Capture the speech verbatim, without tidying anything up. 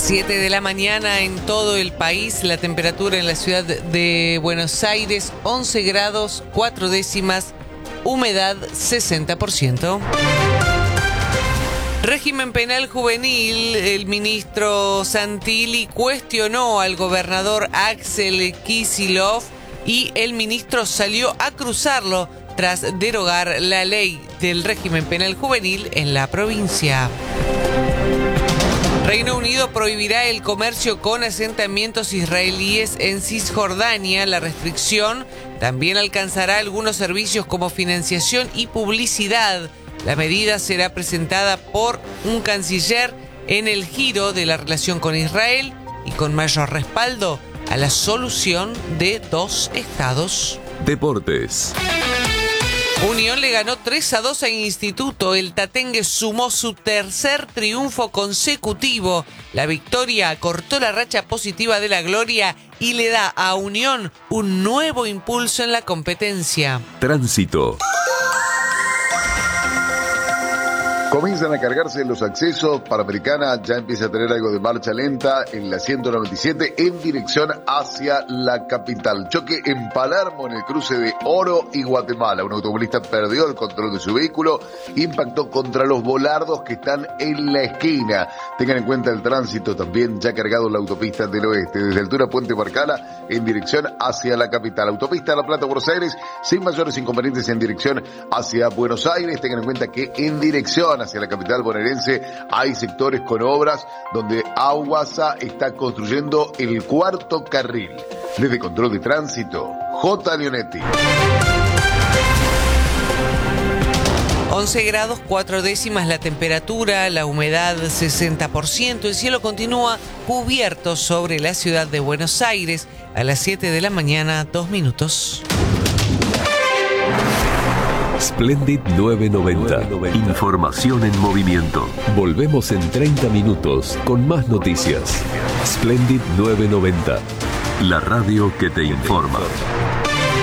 siete de la mañana en todo el país, la temperatura en la ciudad de Buenos Aires, once grados, cuatro décimas, humedad sesenta por ciento. Régimen penal juvenil, el ministro Santilli cuestionó al gobernador Axel Kicillof y el ministro salió a cruzarlo tras derogar la ley del régimen penal juvenil en la provincia. Reino Unido prohibirá el comercio con asentamientos israelíes en Cisjordania. La restricción también alcanzará algunos servicios como financiación y publicidad. La medida será presentada por un canciller en el giro de la relación con Israel y con mayor respaldo a la solución de dos estados. Deportes. Unión le ganó tres a dos a Instituto. El Tatengue sumó su tercer triunfo consecutivo. La victoria cortó la racha positiva de la Gloria y le da a Unión un nuevo impulso en la competencia. Tránsito. Comienzan a cargarse los accesos. Panamericana ya empieza a tener algo de marcha lenta en la ciento noventa y siete en dirección hacia la capital. Choque en Palermo en el cruce de Oro y Guatemala. Un automovilista perdió el control de su vehículo, impactó contra los volardos que están en la esquina. Tengan en cuenta el tránsito también ya cargado en la autopista del oeste, desde altura Puente Barcala en dirección hacia la capital. Autopista La Plata, Buenos Aires, sin mayores inconvenientes en dirección hacia Buenos Aires. Tengan en cuenta que en dirección hacia la capital bonaerense hay sectores con obras donde Aguasa está construyendo el cuarto carril. Desde Control de Tránsito, J. Leonetti. once grados, cuatro décimas la temperatura, la humedad sesenta por ciento. El cielo continúa cubierto sobre la ciudad de Buenos Aires. A las siete de la mañana, dos minutos. Splendid novecientos noventa. Información en movimiento. Volvemos en treinta minutos con más noticias. Splendid novecientos noventa. La radio que te informa.